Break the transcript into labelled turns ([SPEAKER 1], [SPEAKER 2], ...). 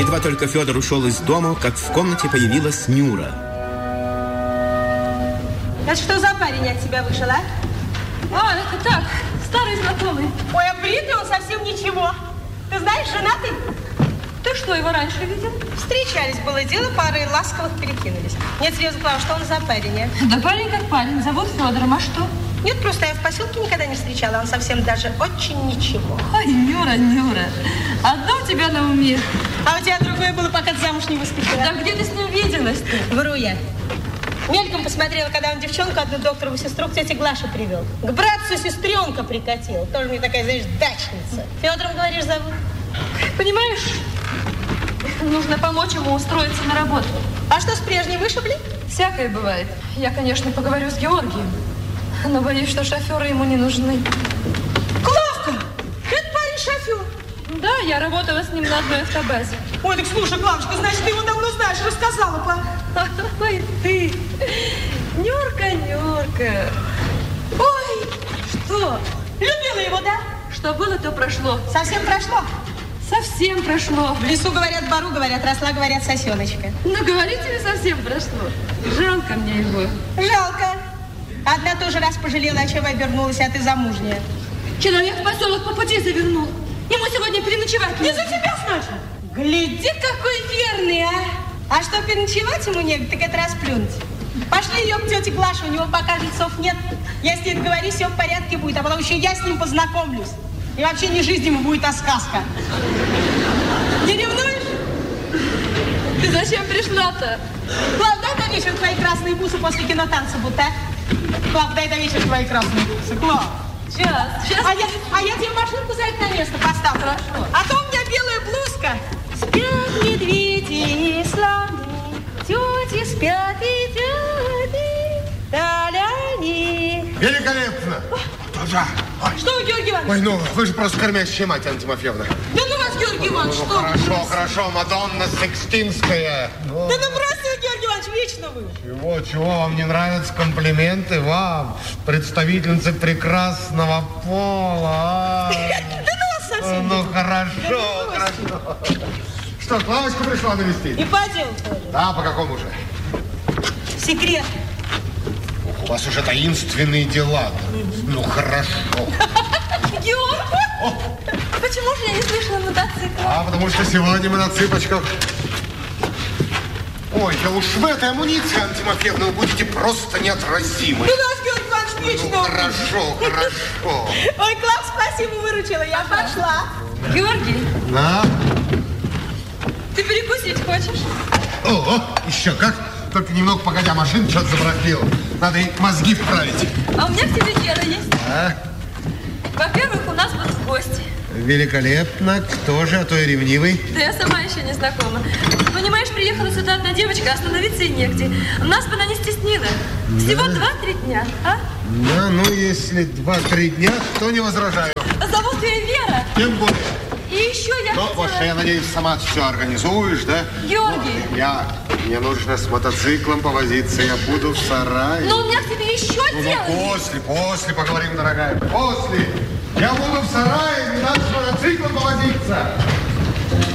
[SPEAKER 1] Едва только Федор ушел из дома, как в комнате появилась Нюра.
[SPEAKER 2] Это что за парень от тебя вышел, а?
[SPEAKER 3] А, это так, старый знакомый.
[SPEAKER 2] Ой, а бритый он совсем ничего. Ты знаешь, женатый?
[SPEAKER 3] Ты что, его раньше видел?
[SPEAKER 2] Встречались, было дело, пары ласковых перекинулись. Нет, серьезно, Клава, что он за парень, а?
[SPEAKER 3] Да парень как парень, зовут Федором, а что?
[SPEAKER 2] Нет, просто я в поселке никогда не встречала, он совсем даже очень ничего.
[SPEAKER 3] Ой, Нюра, Нюра, одно у тебя на уме.
[SPEAKER 2] А у тебя другое было, пока ты замуж не выскочила.
[SPEAKER 3] Да где ты с ним виделась-то?
[SPEAKER 2] Вру я. Мельком посмотрела, когда он девчонку, одну докторову сестру, к тете Глаше привел. К братцу сестренка прикатил. Тоже мне такая, знаешь, дачница. Федором, говоришь, зовут?
[SPEAKER 3] Понимаешь, нужно помочь ему устроиться на работу.
[SPEAKER 2] А что, с прежней вышибли?
[SPEAKER 3] Всякое бывает. Я, конечно, поговорю с Георгием, но боюсь, что шоферы ему не нужны.
[SPEAKER 2] Клавка! Это парень шофер.
[SPEAKER 3] Да, я работала с ним на одной автобазе.
[SPEAKER 2] Ой, так слушай, Клавочка, значит, ты его давно знаешь, рассказала бы.
[SPEAKER 3] Ой, ты, Нюрка, Нюрка.
[SPEAKER 2] Ой,
[SPEAKER 3] Что?
[SPEAKER 2] любила его, да?
[SPEAKER 3] Что было, то прошло.
[SPEAKER 2] Совсем прошло?
[SPEAKER 3] Совсем прошло.
[SPEAKER 2] В лесу, говорят, бару, говорят, росла, говорят, сосеночка.
[SPEAKER 3] Ну, говорите ли, совсем прошло. Жалко мне его.
[SPEAKER 2] Жалко. Одна тоже раз пожалела, а чем обернулась, а ты замужняя.
[SPEAKER 3] Человек в поселок по пути завернул. Ему сегодня переночевать
[SPEAKER 2] Не за тебя, значит? Гляди, какой верный, а! А что, переночевать ему негде, так это расплюнуть. Пошли ее к тете Глаше, у него пока жильцов нет. Я с ней договорюсь, все в порядке будет, а потом еще я с ним познакомлюсь. И вообще не жизнь ему будет, а сказка. Не ревнуешь?
[SPEAKER 3] Ты зачем пришла-то?
[SPEAKER 2] Клав, дай на вечер твои красные бусы после кинотанца будут, а? Клав, дай на вечер твои красные бусы, Клав.
[SPEAKER 3] Сейчас.
[SPEAKER 2] А я тебе машинку за это на место поставлю.
[SPEAKER 3] Хорошо.
[SPEAKER 2] А то у меня белая блузка. Спят медведи и слоны, тети спят и дяди, таляни.
[SPEAKER 4] Великолепно! Тоже.
[SPEAKER 2] Что вы, Георгий Иванович?
[SPEAKER 4] Ой, ну, вы же просто кормящая мать, Анна Тимофеевна.
[SPEAKER 2] Да ну вас, Георгий Иванович, что вы?
[SPEAKER 4] Хорошо, хорошо, Мадонна Секстинская.
[SPEAKER 2] Да ну бросьте вы, Георгий Иванович, вечно вы.
[SPEAKER 4] Чего, вам не нравятся комплименты? Вам, представительнице прекрасного пола.
[SPEAKER 2] Да ну вас совсем.
[SPEAKER 4] Ну, хорошо, хорошо. Что, Клавочка пришла навестить?
[SPEAKER 2] И по делу тоже.
[SPEAKER 4] Да, по какому же?
[SPEAKER 2] Секрет.
[SPEAKER 4] У вас уже таинственные дела. Ну, хорошо.
[SPEAKER 3] Георг, почему же я не слышала мотоцикл?
[SPEAKER 4] А, потому что сегодня мы на цыпочках. Ой, да уж в этой амуниции, Анна Тимофеевна, вы будете просто неотразимы.
[SPEAKER 2] Да нас, Георгий Иванович, вечно.
[SPEAKER 4] Ну, хорошо, хорошо.
[SPEAKER 2] Ой, Клав, спасибо, выручила, я пошла.
[SPEAKER 3] Георгий,
[SPEAKER 4] На.
[SPEAKER 3] ты перекусить хочешь?
[SPEAKER 4] О, еще как. Только немного погодя, машина что-то забрахлила. Надо ей мозги вправить.
[SPEAKER 3] А у меня к тебе дело есть.
[SPEAKER 4] А?
[SPEAKER 3] Во-первых, у нас будут гости.
[SPEAKER 4] Великолепно. Кто же, а то и ревнивый?
[SPEAKER 3] Да я сама еще не знакома. Понимаешь, приехала сюда одна девочка, остановиться и негде. Нас бы она не стеснила. Всего 2-3 дня, а?
[SPEAKER 4] Да, ну, если 2-3 дня, то не возражаю.
[SPEAKER 3] Зовут ее Вера.
[SPEAKER 4] Тем более.
[SPEAKER 3] И еще я
[SPEAKER 4] Ну, вот,
[SPEAKER 3] хотела...
[SPEAKER 4] я надеюсь, сама все организуешь, да?
[SPEAKER 3] Георгий.
[SPEAKER 4] Мне нужно с мотоциклом повозиться, я буду в сарае.
[SPEAKER 3] Но у меня к тебе еще дело.
[SPEAKER 4] После поговорим, дорогая, после. Я буду в сарае, не надо с мотоциклом повозиться.